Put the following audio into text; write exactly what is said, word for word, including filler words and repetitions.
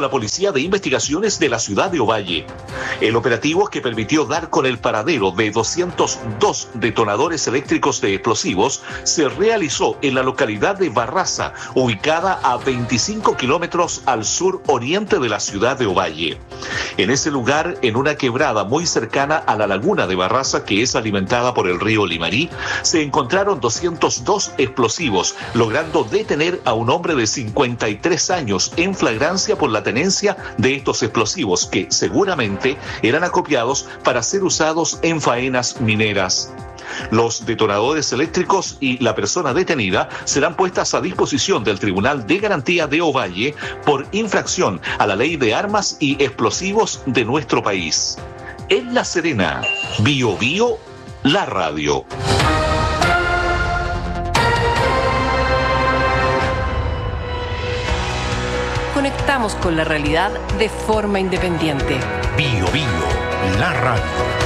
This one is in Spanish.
la Policía de Investigaciones de la ciudad de Ovalle. El operativo, que permitió dar con el paradero de doscientos dos detonadores eléctricos de explosivos, se realizó en la localidad de Barraza, ubicada a veinticinco kilómetros al sur oriente de la ciudad de Ovalle. En ese lugar, en una quebrada muy cercana a la laguna de Barraza, que es alimentada por el río Limarí, se encontraron doscientos dos explosivos, logrando detener a un hombre de cincuenta y tres años en flagrancia por la tenencia de estos explosivos, que seguramente eran acopiados para ser usados en faenas mineras. Los detonadores eléctricos y la persona detenida serán puestas a disposición del Tribunal de Garantía de Ovalle por infracción a la Ley de Armas y Explosivos de nuestro país. En La Serena, Bio Bio, la radio. Conectamos con la realidad de forma independiente. Bio Bio, la radio.